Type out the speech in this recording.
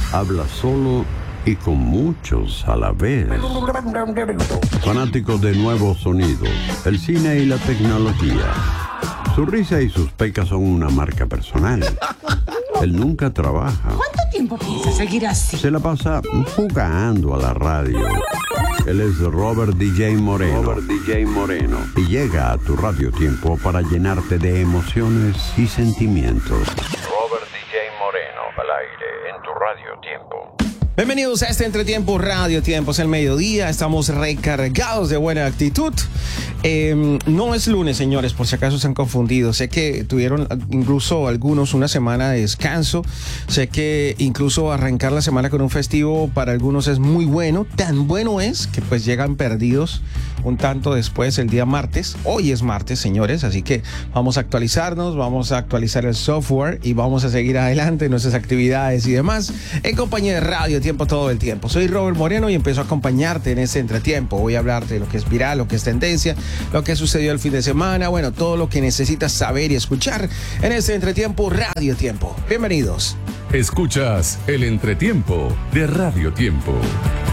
habla solo y con muchos a la vez. Fanático de nuevos sonidos, el cine y la tecnología. Su risa y sus pecas son una marca personal. Él nunca trabaja. ¿Cuánto tiempo piensa seguir así? Se la pasa jugando a la radio. Él es Robert DJ Moreno. Y llega a tu Radio Tiempo para llenarte de emociones y sentimientos. Robert DJ Moreno, al aire en tu Radio Tiempo. Bienvenidos a este Entretiempo Radio Tiempo. Es el mediodía, estamos recargados de buena actitud. No es lunes, señores, por si acaso se han confundido. Sé que tuvieron incluso algunos una semana de descanso. Sé que incluso arrancar la semana con un festivo para algunos es muy bueno. Tan bueno es que pues llegan perdidos un tanto después el día martes. Hoy es martes, señores, así que vamos a actualizarnos, vamos a actualizar el software y vamos a seguir adelante en nuestras actividades y demás en compañía de Radio Tiempo todo el tiempo. Soy Robert Moreno y empiezo a acompañarte en este entretiempo. Voy a hablarte de lo que es viral, lo que es tendencia, lo que sucedió el fin de semana, bueno, todo lo que necesitas saber y escuchar en este Entretiempo Radio Tiempo. Bienvenidos. Escuchas el Entretiempo de Radio Tiempo.